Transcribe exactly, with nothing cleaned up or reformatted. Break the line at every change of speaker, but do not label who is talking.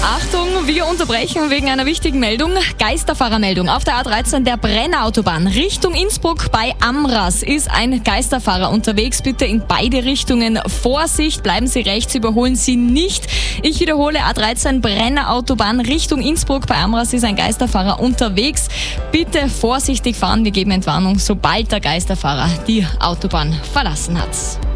Achtung, wir unterbrechen wegen einer wichtigen Meldung. Geisterfahrermeldung. Auf der A dreizehn der Brenner-Autobahn Richtung Innsbruck bei Amras ist ein Geisterfahrer unterwegs. Bitte in beide Richtungen Vorsicht. Bleiben Sie rechts, überholen Sie nicht. Ich wiederhole, A dreizehn Brenner-Autobahn Richtung Innsbruck bei Amras ist ein Geisterfahrer unterwegs. Bitte vorsichtig fahren. Wir geben Entwarnung, sobald der Geisterfahrer die Autobahn verlassen hat.